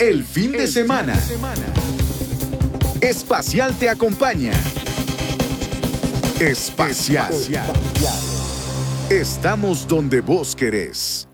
el fin de semana. Espacial te acompaña. Espacial. Estamos donde vos querés.